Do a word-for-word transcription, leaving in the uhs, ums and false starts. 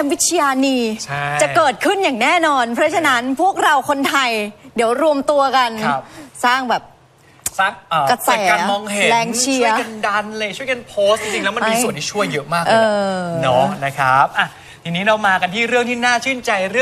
มวิชญานีใช่จะเกิดขึ้นอย่างแน่นอน เพราะฉะนั้นพวกเราคนไทยเดี๋ยวรวมตัวกันครับสร้างแบบซักเอ่อกระแสเกิดการมองเห็นแรงเชียร์ช่วยกันดันเลยช่วยกันโพสต์จริงๆแล้วมันมีไอ้ส่วนที่ช่วยเยอะมากเลยเอนะอเนาะนะครับอ่ะทีนี้เรามากันที่เรื่องที่น่าชื่นใจเรื่อง